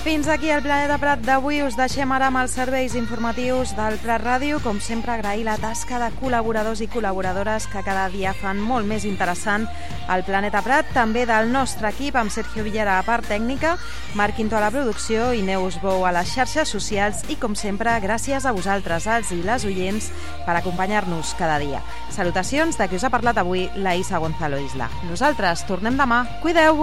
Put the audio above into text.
Fins aquí el Planeta Prat d'avui. Us deixem ara amb els serveis informatius del Prat Ràdio. Com sempre, agrair la tasca de col·laboradors i col·laboradores que cada dia fan molt més interessant el Planeta Prat. També del nostre equip, amb Sergio Villera a la part tècnica, Marc Quinto a la producció i Neus Bou a les xarxes socials. I, com sempre, gràcies a vosaltres, els i les oients, per acompanyar-nos cada dia. Salutacions de qui us ha parlat avui, la Isa Gonzalo Isla. Nosaltres tornem demà. Cuideu-vos!